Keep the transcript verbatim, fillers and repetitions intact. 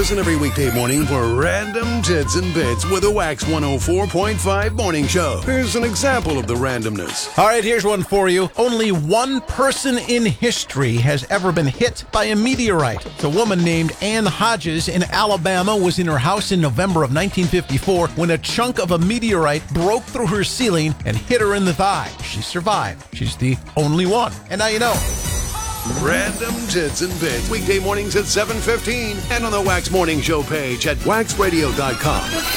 Listen every weekday morning for Random Tits and Bits with a Wax one oh four point five morning show. Here's an example of the randomness. All right, here's one for you. Only one person in history has ever been hit by a meteorite. It's a woman named Ann Hodges in Alabama was in her house in November of nineteen fifty-four when a chunk of a meteorite broke through her ceiling and hit her in the thigh. She survived. She's the only one. And now you know. Random Tits and Bits. Weekday mornings at seven fifteen and on the Wax Morning Show page at wax radio dot com.